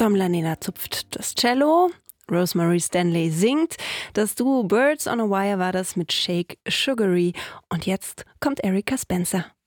Domla Nena zupft das Cello, Rosemary Stanley singt. Das Duo Birds on a Wire war das mit Shake Sugary. Und jetzt kommt Erica Spencer.